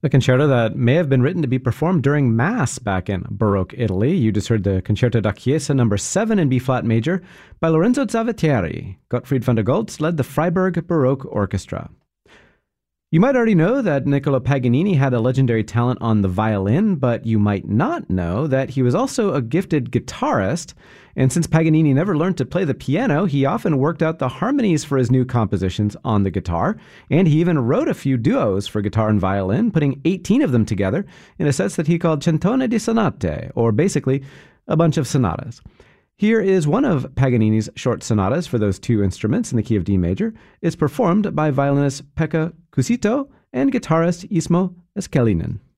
A concerto that may have been written to be performed during Mass back in Baroque Italy. You just heard the Concerto da Chiesa number 7 in B-flat major by Lorenzo Zavatteri. Gottfried van der Goltz led the Freiburg Baroque Orchestra. You might already know that Niccolo Paganini had a legendary talent on the violin, but you might not know that he was also a gifted guitarist. And since Paganini never learned to play the piano, he often worked out the harmonies for his new compositions on the guitar. And he even wrote a few duos for guitar and violin, putting 18 of them together in a set that he called Centone di Sonate, or basically a bunch of sonatas. Here is one of Paganini's short sonatas for those two instruments in the key of D major. It's performed by violinist Pekka Kuusito and guitarist Ismo Eskelinen.